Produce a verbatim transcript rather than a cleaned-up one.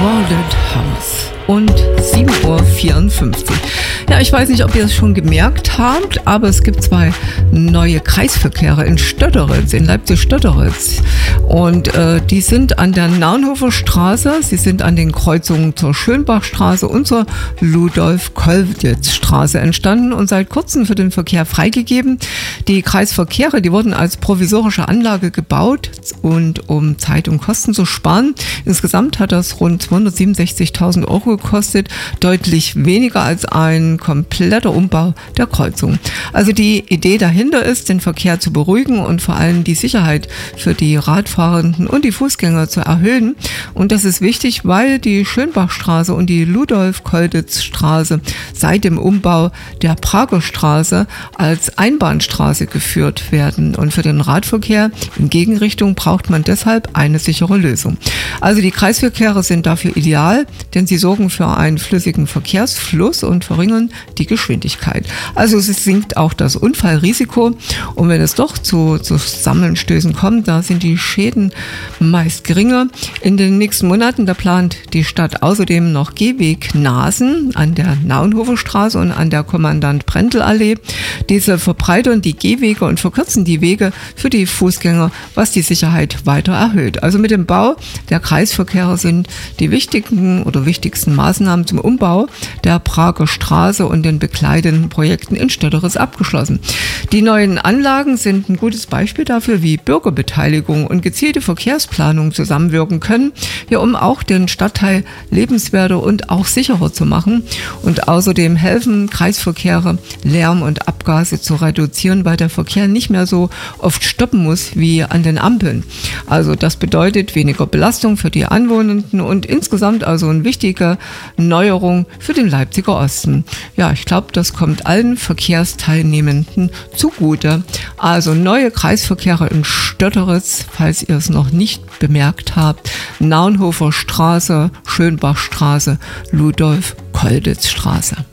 Crowded House und sieben Uhr vierundfünfzig. Ja, ich weiß nicht, ob ihr es schon gemerkt habt, aber es gibt zwei neue Kreisverkehre in Stötteritz, in Leipzig-Stötteritz. Und äh, die sind an der Naunhofer Straße, sie sind an den Kreuzungen zur Schönbachstraße und zur Ludolf-Kollwitz-Straße entstanden und seit kurzem für den Verkehr freigegeben. Die Kreisverkehre, die wurden als provisorische Anlage gebaut und um Zeit und Kosten zu sparen. Insgesamt hat das rund zweihundertsiebenundsechzigtausend Euro gekostet, deutlich weniger als ein kompletter Umbau der Kreuzung. Also die Idee dahinter ist, den Verkehr zu beruhigen und vor allem die Sicherheit für die Radfahrenden und die Fußgänger zu erhöhen. Und das ist wichtig, weil die Schönbachstraße und die Ludolf-Kollwitz-Straße seit dem Umbau der Prager Straße als Einbahnstraße geführt werden. Und für den Radverkehr in Gegenrichtung braucht man deshalb eine sichere Lösung. Also die Kreisverkehre sind dafür ideal, denn sie sorgen für einen flüssigen Verkehrsfluss und verringern die Geschwindigkeit. Also es sinkt auch das Unfallrisiko und wenn es doch zu, zu Zusammenstößen kommt, da sind die Schäden meist geringer. In den nächsten Monaten, da plant die Stadt außerdem noch Gehwegnasen an der Naunhofer Straße und an der Kommandant-Brendel-Allee. Diese verbreitern die Gehwege und verkürzen die Wege für die Fußgänger, was die Sicherheit weiter erhöht. Also mit dem Bau der Kreisverkehre sind die wichtigen oder wichtigsten Maßnahmen zum Umbau der Prager Straße und den begleitenden Projekten in Stötteritz abgeschlossen. Die neuen Anlagen sind ein gutes Beispiel dafür, wie Bürgerbeteiligung und gezielte Verkehrsplanung zusammenwirken können, hier um auch den Stadtteil lebenswerter und auch sicherer zu machen. Und außerdem helfen Kreisverkehre, Lärm und Abgase zu reduzieren, weil der Verkehr nicht mehr so oft stoppen muss wie an den Ampeln. Also das bedeutet weniger Belastung für die Anwohnenden und insgesamt also eine wichtige Neuerung für den Leipziger Osten. Ja, ich glaube, das kommt allen Verkehrsteilnehmenden zugute. Also neue Kreisverkehre in Stötteritz, falls ihr es noch nicht bemerkt habt, Naunhofer Straße, Schönbachstraße, Ludolf-Kollwitz-Straße.